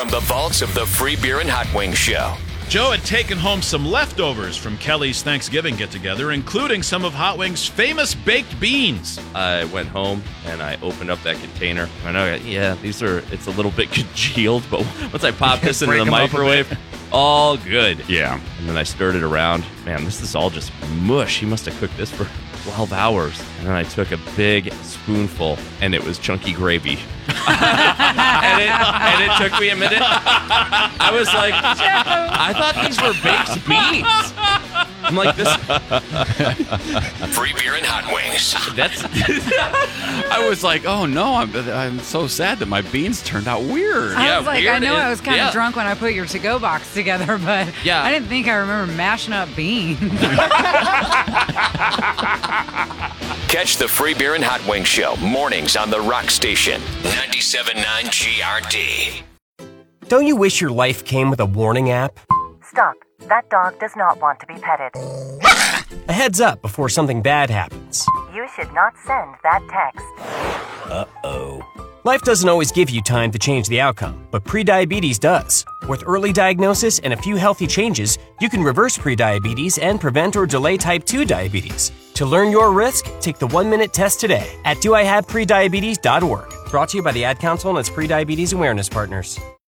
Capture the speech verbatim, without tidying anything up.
from the vaults of the Free Beer and Hot Wings Show. Joe had taken home some leftovers from Kelly's Thanksgiving get-together, including some of Hot Wings' famous baked beans. I went home and I opened up that container. I know, yeah, these are, it's a little bit congealed, but once I popped this into the microwave, all good. Yeah. And then I stirred it around. Man, this is all just mush. He must have cooked this for twelve hours. And then I took a big spoonful, and it was chunky gravy. and, it, and it took me a minute. I was like, I thought these were baked beans. I'm like, this. Free Beer and Hot Wings. That's. I was like, oh no, I'm I'm so sad that my beans turned out weird. I Yeah, was like, weird I know is- I was kind of yeah. drunk when I put your to-go box together, but Yeah. I didn't think I remember mashing up beans. Catch the Free Beer and Hot Wings Show mornings on the Rock Station. ninety-seven point nine G R D. Don't you wish your life came with a warning app? Stop. That dog does not want to be petted. A heads up before something bad happens. You should not send that text. Uh-oh. Life doesn't always give you time to change the outcome, but prediabetes does. With early diagnosis and a few healthy changes, you can reverse prediabetes and prevent or delay type two diabetes. To learn your risk, take the one-minute test today at do I have prediabetes dot org. Brought to you by the Ad Council and its prediabetes awareness partners.